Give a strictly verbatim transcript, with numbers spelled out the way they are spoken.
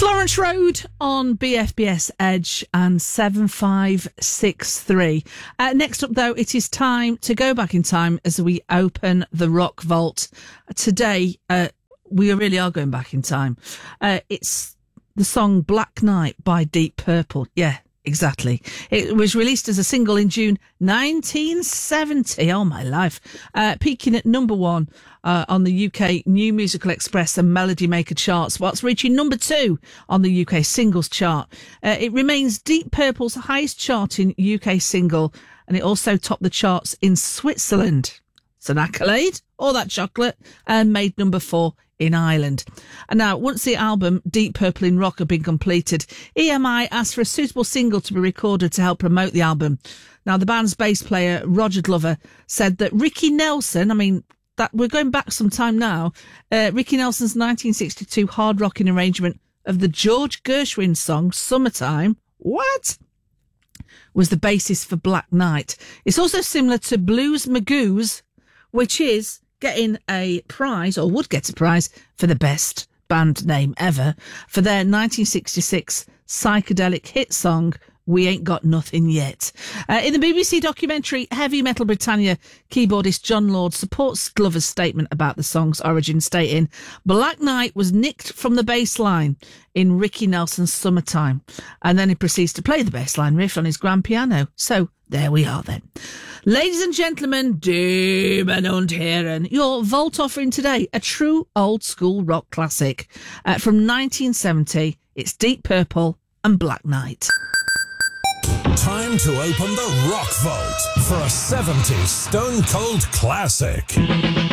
Florence Road on B F B S Edge and seven five six three. Uh, next up, though, it is time to go back in time as we open the Rock Vault. Today, uh, we really are going back in time. Uh, it's the song Black Knight by Deep Purple. Yeah, exactly. It was released as a single in June nineteen seventy. Oh, my life. Uh, peaking at number one uh, on the U K New Musical Express and Melody Maker charts, whilst reaching number two on the U K singles chart. Uh, it remains Deep Purple's highest charting U K single, and it also topped the charts in Switzerland. It's an accolade, all that chocolate, and made number four in Ireland. And now, once the album Deep Purple in Rock had been completed, E M I asked for a suitable single to be recorded to help promote the album. Now, the band's bass player, Roger Glover, said that Ricky Nelson, I mean, that we're going back some time now, uh, Ricky Nelson's nineteen sixty-two hard rocking arrangement of the George Gershwin song Summertime, what? was the basis for Black Knight. It's also similar to Blues Magoos, which is getting a prize, or would get a prize, for the best band name ever, for their nineteen sixty-six psychedelic hit song, We Ain't Got Nothing Yet. Uh, in the B B C documentary Heavy Metal Britannia, keyboardist John Lord supports Glover's statement about the song's origin, stating, Black Knight was nicked from the bass line in Ricky Nelson's Summertime. And then he proceeds to play the bass line riff on his grand piano. So there we are then. Ladies and gentlemen, Demon und Herren, your vault offering today, a true old school rock classic uh, from nineteen seventy. It's Deep Purple and Black Knight. Time to open the Rock Vault for a seventies Stone Cold classic.